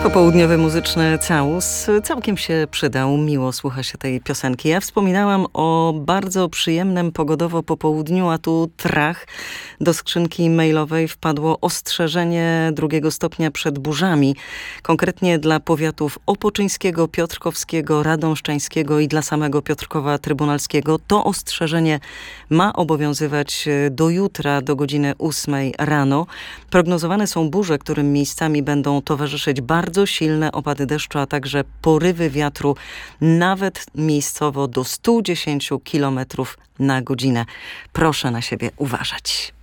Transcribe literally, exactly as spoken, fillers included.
Popołudniowy muzyczny całus całkiem się przydał. Miło słucha się tej piosenki. Ja wspominałam o bardzo przyjemnym pogodowo popołudniu, a tu trach. Do skrzynki mailowej wpadło ostrzeżenie drugiego stopnia przed burzami. Konkretnie dla powiatów opoczyńskiego, piotrkowskiego, radomszczańskiego i dla samego Piotrkowa Trybunalskiego. To ostrzeżenie ma obowiązywać do jutra, do godziny ósmej rano. Prognozowane są burze, którym miejscami będą towarzyszyć bardzo Bardzo silne opady deszczu, a także porywy wiatru, nawet miejscowo do stu dziesięciu kilometrów na godzinę. Proszę na siebie uważać.